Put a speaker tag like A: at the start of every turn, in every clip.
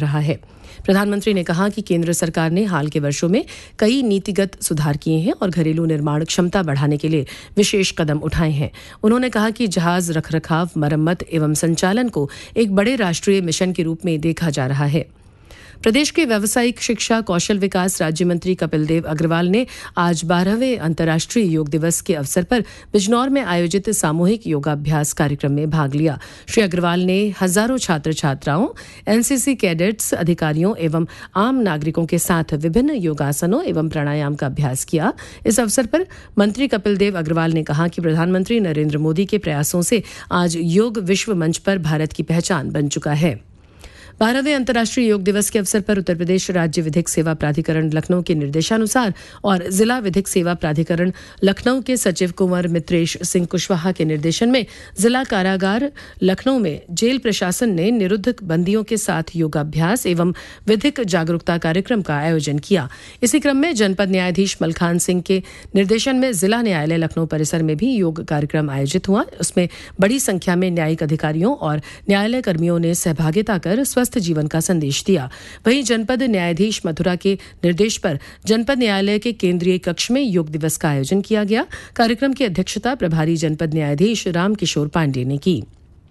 A: रहा है। प्रधानमंत्री ने कहा कि केंद्र सरकार ने हाल के वर्षों में कई नीतिगत सुधार किए हैं और घरेलू निर्माण क्षमता बढ़ाने के लिए विशेष कदम उठाए हैं। उन्होंने कहा कि जहाज रखरखाव, मरम्मत एवं संचालन को एक बड़े राष्ट्रीय मिशन के रूप में देखा जा रहा है। प्रदेश के व्यावसायिक शिक्षा कौशल विकास राज्य मंत्री कपिल देव अग्रवाल ने आज 12वें अंतर्राष्ट्रीय योग दिवस के अवसर पर बिजनौर में आयोजित सामूहिक योगाभ्यास कार्यक्रम में भाग लिया। श्री अग्रवाल ने हजारों छात्र छात्राओं, एनसीसी कैडेट्स, अधिकारियों एवं आम नागरिकों के साथ विभिन्न योगासनों एवं प्राणायाम का अभ्यास किया। इस अवसर पर मंत्री कपिल देव अग्रवाल ने कहा कि प्रधानमंत्री नरेंद्र मोदी के प्रयासों से आज योग विश्व मंच पर भारत की पहचान बन चुका है। 12वें अंतर्राष्ट्रीय योग दिवस के अवसर पर उत्तर प्रदेश राज्य विधिक सेवा प्राधिकरण लखनऊ के निर्देशानुसार और जिला विधिक सेवा प्राधिकरण लखनऊ के सचिव कुंवर मित्रेश सिंह कुशवाहा के निर्देशन में जिला कारागार लखनऊ में जेल प्रशासन ने निरुद्ध बंदियों के साथ योगाभ्यास एवं विधिक जागरूकता कार्यक्रम का आयोजन किया। इसी क्रम में जनपद न्यायाधीश मलखान सिंह के निर्देशन में जिला न्यायालय लखनऊ परिसर में भी योग कार्यक्रम आयोजित हुआ। उसमें बड़ी संख्या में न्यायिक अधिकारियों और न्यायालय कर्मियों ने सहभागिता कर स्वस्थ जीवन का संदेश दिया। वहीं जनपद न्यायाधीश मथुरा के निर्देश पर जनपद न्यायालय के केंद्रीय कक्ष में योग दिवस का आयोजन किया गया। कार्यक्रम की अध्यक्षता प्रभारी जनपद न्यायाधीश रामकिशोर पांडे ने की।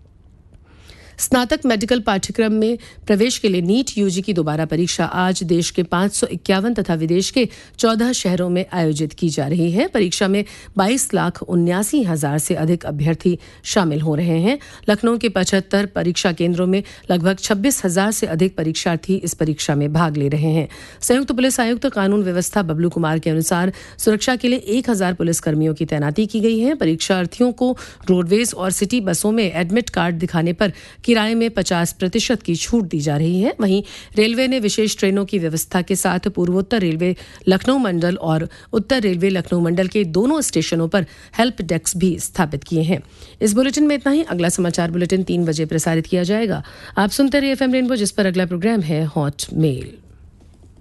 A: स्नातक मेडिकल पाठ्यक्रम में प्रवेश के लिए नीट यूजी की दोबारा परीक्षा आज देश के 551 तथा विदेश के 14 शहरों में आयोजित की जा रही है। परीक्षा में 22,79,000 से अधिक अभ्यर्थी शामिल हो रहे हैं। लखनऊ के 75 परीक्षा केंद्रों में लगभग 26,000 से अधिक परीक्षार्थी इस परीक्षा में भाग ले रहे हैं। संयुक्त पुलिस आयुक्त कानून व्यवस्था बबलू कुमार के अनुसार सुरक्षा के लिए 1,000 पुलिसकर्मियों की तैनाती की गई है। परीक्षार्थियों को रोडवेज और सिटी बसों में एडमिट कार्ड दिखाने पर किराए में 50% की छूट दी जा रही है। वहीं रेलवे ने विशेष ट्रेनों की व्यवस्था के साथ पूर्वोत्तर रेलवे लखनऊ मंडल और उत्तर रेलवे लखनऊ मंडल के दोनों स्टेशनों पर हेल्प डेस्क भी स्थापित किए हैं। इस बुलेटिन में इतना ही। अगला समाचार बुलेटिन 3 बजे प्रसारित किया जाएगा। आप सुनते रहिए FM रेनबो, जिस पर अगला प्रोग्राम है हॉट मेल।